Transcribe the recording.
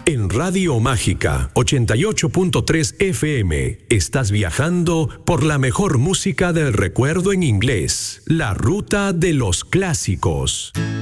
En Radio Mágica 88.3 FM estás viajando por la mejor música del recuerdo en inglés. La ruta de los clásicos.